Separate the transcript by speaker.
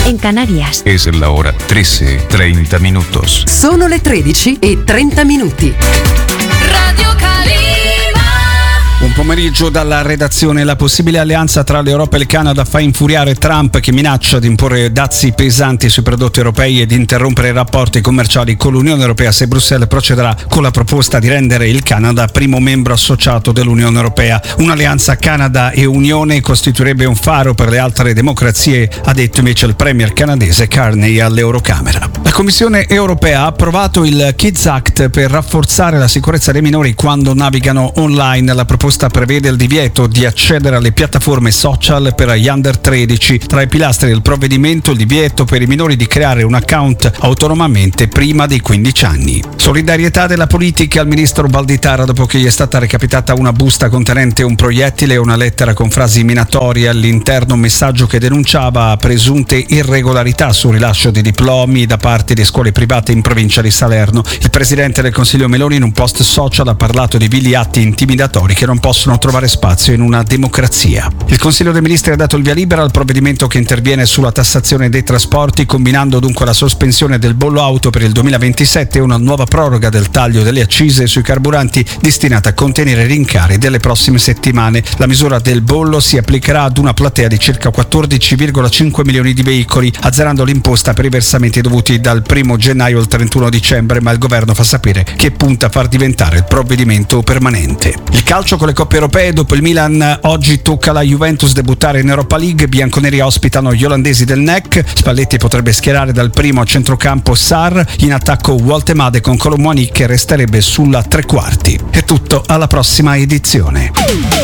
Speaker 1: en Canarias.
Speaker 2: Es la hora 13:30 minutos.
Speaker 3: Sono le 13:30.
Speaker 4: Radio Calima.
Speaker 5: Un pomeriggio dalla redazione. La possibile alleanza tra l'Europa e il Canada fa infuriare Trump, che minaccia di imporre dazi pesanti sui prodotti europei e di interrompere i rapporti commerciali con l'Unione Europea se Bruxelles procederà con la proposta di rendere il Canada primo membro associato dell'Unione Europea. Un'alleanza Canada e Unione costituirebbe un faro per le altre democrazie, ha detto invece il premier canadese Carney all'Eurocamera. La Commissione Europea ha approvato il Kids Act per rafforzare la sicurezza dei minori quando navigano online. La proposta prevede il divieto di accedere alle piattaforme social per gli under 13. Tra i pilastri del provvedimento il divieto per i minori di creare un account autonomamente prima dei 15 anni. Solidarietà della politica al ministro Valditara dopo che gli è stata recapitata una busta contenente un proiettile e una lettera con frasi minatorie all'interno, un messaggio che denunciava presunte irregolarità sul rilascio di diplomi da parte di scuole private in provincia di Salerno. Il presidente del Consiglio Meloni in un post social ha parlato di vili atti intimidatori che non possono trovare spazio in una democrazia. Il Consiglio dei Ministri ha dato il via libera al provvedimento che interviene sulla tassazione dei trasporti, combinando dunque la sospensione del bollo auto per il 2027 e una nuova proroga del taglio delle accise sui carburanti destinata a contenere i rincari delle prossime settimane. La misura del bollo si applicherà ad una platea di circa 14,5 milioni di veicoli, azzerando l'imposta per i versamenti dovuti dal 1 gennaio al 31 dicembre, ma il governo fa sapere che punta a far diventare il provvedimento permanente. Il calcio con le coppe europee. Dopo il Milan oggi tocca alla Juventus debuttare in Europa League. Bianconeri ospitano gli olandesi del NEC. Spalletti potrebbe schierare dal primo a centrocampo Sarr, in attacco Woltemade con Colomboani che resterebbe sulla tre quarti. È tutto, alla prossima edizione.